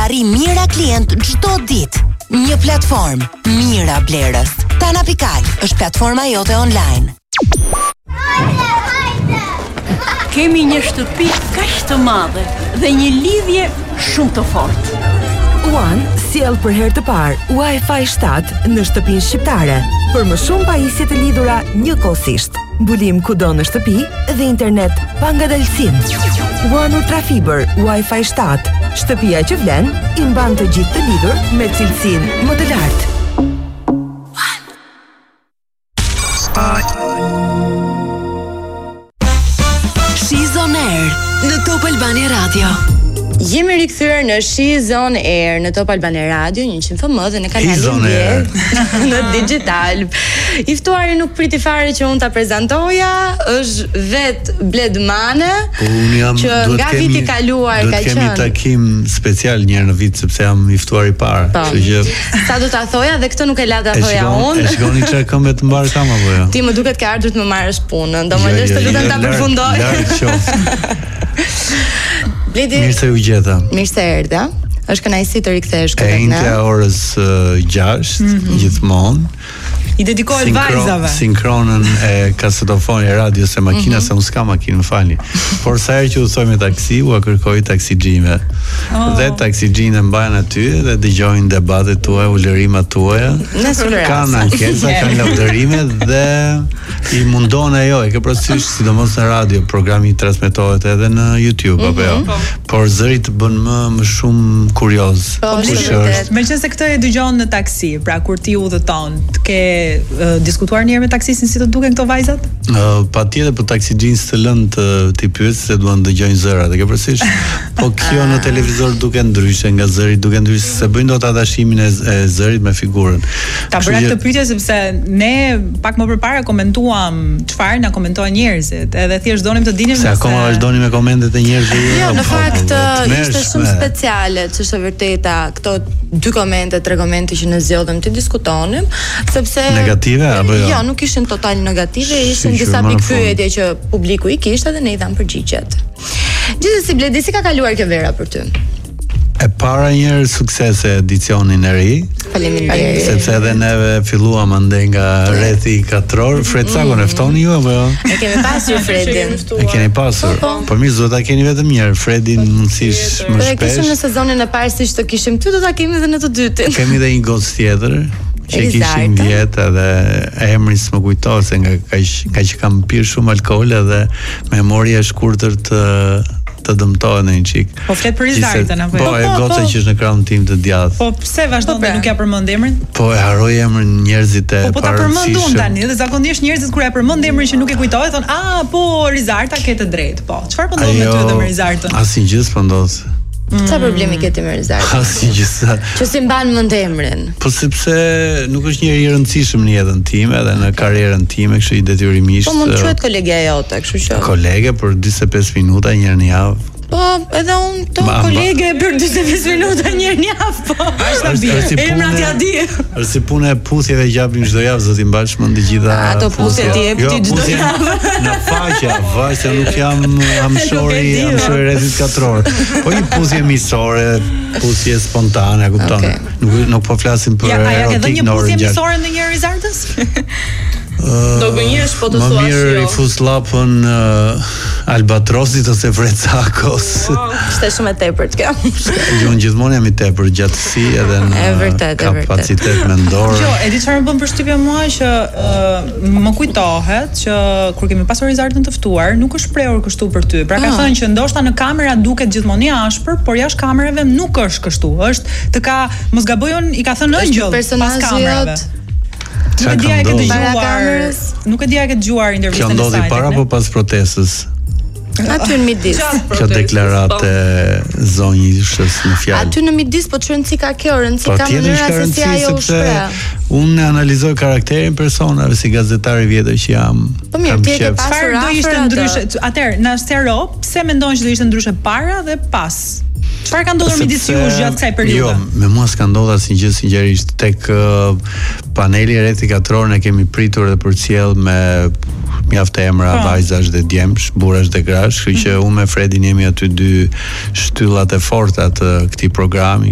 arri mijëra klient çdo ditë. Një platformë, Mira Blerës. Tana.al është platforma jote online. Kemi një shtëpi kaq të madhe dhe një lidhje shumë të fortë. One sjell për herë të parë Wi-Fi 7 në shtëpinë shqiptare. Për më shumë pajisje të lidhura njëkohësisht. Mbulim kudo në shtëpi dhe internet pa ngadalësim. One Ultra Fiber Wi-Fi 7. Shtëpia që vlen i mban të gjithë të lidhur me cilësinë më të lartë. She's on Air në Top Albania Radio. Jemi rikthyer në She's on Air në Top Albania Radio 100 FM dhe në kanalin e në digital. I ftuari nuk priti fare që unë ta prezantoja, është vet Bledmane. Unë jam që nga viti kaluar ka qenë. Kemi takim special një herë në vit sepse jam i ftuar i parë. Kështu që sa do ta thoja dhe këtë nuk e la ta thoja unë. E shikoni çfarë këmbë të mbar kam apo jo? Ti më duket ka ardhur të më marrësh punën. Domethënë të lutem ta përfundoj. Mirë se u gjeta. Mirë se erdha. Është kënaqësi të rikthesh këtu. E njëjta orës 6 gjithmonë. I dedikohet vajzave. Sinkronën e kasetofonit e radios e makinës, se unë s'kam makinë, më falni. Por sa herë që udhëtoj me taksi, u kërkoj taksigjime. Dhe taksigjine mbajnë aty dhe dëgjojnë debatet tuaja, ulërimat tuaja. Kanë ankesa, kanë lavdërime dhe i mundon ajo, e ke parasysh sidomos në radio, programi transmetohet edhe në YouTube apo jo. Por zëri të bën më shumë kurioz. Meqense këtë e dëgjon në taksi, pra kur ti udhëton, ke diskutuar njëherë me taksistin si të duken këto vajzat? Patjetër, po taksigjinës të lënë ti pyet se duan dëgjojnë zërat, e ke parasysh? Po kjo në televizor duken ndryshe nga zëri, duken ndryshe se bëjnë dot atashimin e zërit me figurën. Ta bëra këtë pyetje sepse ne pak më përpara komentuam çfarë na komentojnë njerëzit, edhe thjesht donim të dinim se akoma vazhdoni me komentet e njerëzve. Jo, në fakt ishte shumë speciale, ç'është e vërteta, këto 2 komente, 3 komente që ne zgjodhem të diskutonim, sepse negative apo jo? Jo, nuk ishin total negative, ishin disa pikpyetje që publiku i kishte dhe ne i dhamë përgjigjet. Gjithsesi, Bledi, si ka kaluar kjo vera për ty? E para njërë sukses e edicionin e ri. Faleminderit. Sepse edhe neve filluam andej nga rrethi 4 orë. Fred Sakon e ftoni ju apo jo? E kemi pasur Fredin. E keni pasur. Po mirë, do ta keni vetëm njërë. Fredin mundësish më shpesh. Ne kishim në sezonin e parë siç të kishim ty, do ta kemi edhe në të dytin. Kemi edhe një gocë tjetër që kishim vjetë edhe emrin s'më kujtohet se nga që kam pirë shumë alkool edhe memoria e shkurtër të dëmtohet në një çik. Po flet për Rizartën apo jo? Po, e goca që është në krahun tim të djathtë. Po pse vazhdon dhe nuk ja përmend emrin? Po e harroj emrin njerëzit e parë. Po ta përmend unë tani, dhe zakonisht njerëzit kur e përmend emrin që nuk e kujtohet, thon, po Rizarta ke të drejtë." Po, çfarë po ndodh me ty edhe me Rizartën? Asnjë gjë s'po ndodh. Çfarë problemi ke ti me Rizartën? Asnjë gjë. Që si mban mend emrin. Po sepse nuk është njëri i rëndësishëm në jetën time edhe në karrierën time, kështu i detyrimisht. Po mund të quhet kolegja jote, kështu që. Kolege për 45 minuta një herë në javë. Po, edhe unë to kolege për 45 minuta një herë në javë, po. Është bie. Emrat ja di. Është si puna e puthjeve që japim çdo javë, zoti mbash mend të gjitha. Ato puthje ti jep ti çdo javë. Në faqe, vajse nuk jam amshori rrethit 4 orë. Po një puthje misore, puthje spontane, kupton. Nuk po flasim për erotik. Ja, ka dhënë një puthje misore ndonjëherë Rizartës? Do gënjesh po të thuash jo. Më mirë i fus lapën Albatrosit ose Fred Sakos. Ishte shumë e tepërt kjo. Unë gjithmonë jam i tepër gjatësi edhe në kapacitet mendor. Jo, e di çfarë më bën përshtypje mua që më kujtohet që kur kemi pasur Rizartën të ftuar, nuk është shprehur kështu për ty. Pra ka thënë që ndoshta në kamera duket gjithmonë i ashpër, por jashtë kamerave nuk është kështu. Është të ka mos gabojun, i ka thënë ëngjëll pas kamerave. Nuk e dija ke dëgjuar intervistën e saj. Kjo ndodhi para apo pas protestës? Aty në midis. Kjo deklaratë zonjishës në fjalë. Aty në midis, po rëndësi ka kjo, rëndësi ka mënyra se si ajo u shpreh. Unë analizoj karakterin personave si gazetar i vjetër që jam. Po mirë, ti ke pasur do ishte ndryshe. Atëherë, na sqaro pse mendon që do ishte ndryshe para dhe pas? Çfarë ka ndodhur midis jush gjatë kësaj periudhe? Jo, me mua s'ka ndodhur asnjë gjë sinqerisht. Tek paneli i rrethi 4 orë ne kemi pritur dhe përcjell me mjaft emra vajzash dhe djemsh, burrash dhe grash, kështu që unë me Fredin jemi aty 2 shtyllat e forta të këtij programi,